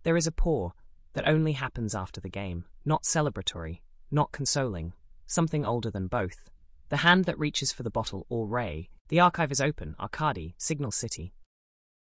There is a pour that only happens after the game, not celebratory, not consoling, something older than both. The hand that reaches for the bottle or ray. The archive is open, Arcady, Signal City.